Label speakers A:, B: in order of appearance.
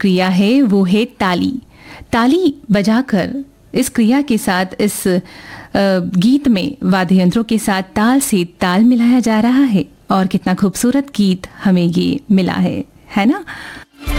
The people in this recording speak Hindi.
A: क्रिया है वो है ताली। ताली बजाकर इस क्रिया के साथ इस गीत में वाद्य यंत्रों के साथ ताल से ताल मिलाया जा रहा है और कितना खूबसूरत गीत हमें ये मिला है ना।